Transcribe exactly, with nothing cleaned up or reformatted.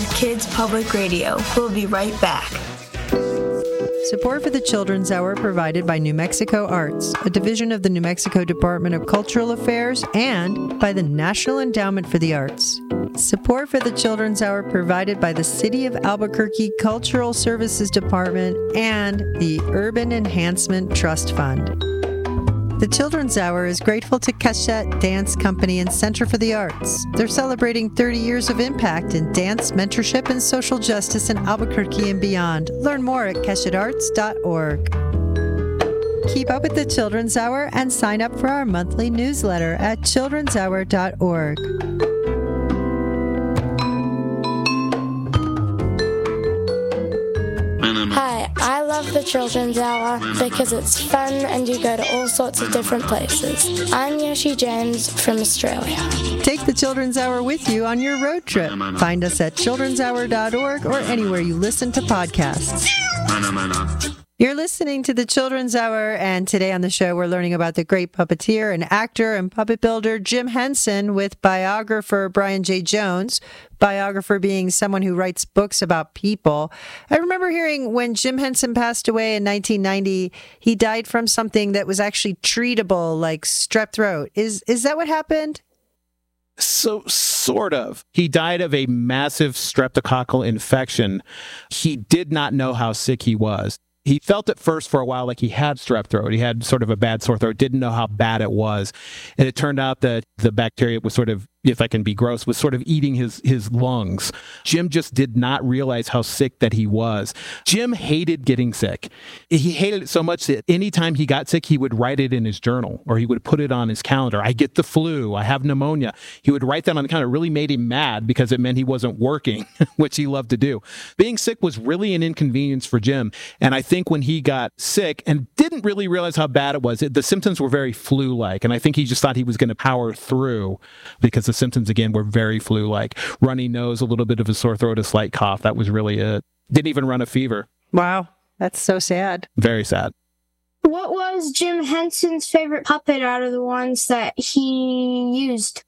Kids Public Radio. We'll be right back. Support for the Children's Hour provided by New Mexico Arts, a division of the New Mexico Department of Cultural Affairs, and by the National Endowment for the Arts. Support for the Children's Hour provided by the City of Albuquerque Cultural Services Department and the Urban Enhancement Trust Fund. The Children's Hour is grateful to Cachette Dance Company and Center for the Arts. They're celebrating thirty years of impact in dance, mentorship, and social justice in Albuquerque and beyond. Learn more at cachette arts dot org. Keep up with the Children's Hour and sign up for our monthly newsletter at children's hour dot org. Hi, I love the Children's Hour because it's fun and you go to all sorts of different places. I'm Yoshi James from Australia. Take the Children's Hour with you on your road trip. Find us at children's hour dot org or anywhere you listen to podcasts. You're listening to the Children's Hour, and today on the show we're learning about the great puppeteer and actor and puppet builder Jim Henson with biographer Brian J. Jones, biographer being someone who writes books about people. I remember hearing when Jim Henson passed away in nineteen ninety, he died from something that was actually treatable, like strep throat. Is, is that what happened? So, sort of. He died of a massive streptococcal infection. He did not know how sick he was. He felt at first for a while like he had strep throat. He had sort of a bad sore throat, didn't know how bad it was. And it turned out that the bacteria was sort of, if I can be gross, was sort of eating his, his lungs. Jim just did not realize how sick that he was. Jim hated getting sick. He hated it so much that anytime he got sick, he would write it in his journal or he would put it on his calendar. I get the flu. I have pneumonia. He would write that on the calendar. It really made him mad because it meant he wasn't working, which he loved to do. Being sick was really an inconvenience for Jim. And I think when he got sick and didn't really realize how bad it was, it, the symptoms were very flu-like. And I think he just thought he was going to power through because the symptoms, again, were very flu-like. Runny nose, a little bit of a sore throat, a slight cough. That was really it. Didn't even run a fever. Wow, that's so sad. Very sad. What was Jim Henson's favorite puppet out of the ones that he used?